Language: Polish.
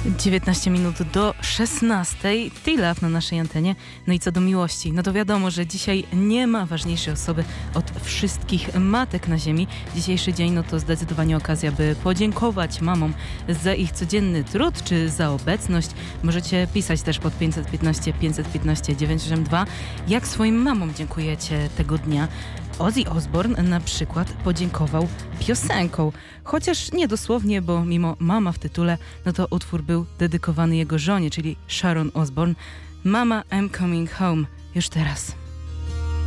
19 minut do 16. T-Love na naszej antenie. No i co do miłości, no to wiadomo, że dzisiaj nie ma ważniejszej osoby od wszystkich matek na ziemi. Dzisiejszy dzień no to zdecydowanie okazja, by podziękować mamom za ich codzienny trud, czy za obecność. Możecie pisać też pod 515 982, jak swoim mamom dziękujecie tego dnia. Ozzy Osbourne na przykład podziękował piosenką, chociaż nie dosłownie, bo mimo mama w tytule, no to utwór był dedykowany jego żonie, czyli Sharon Osbourne. Mama, I'm coming home. Już teraz.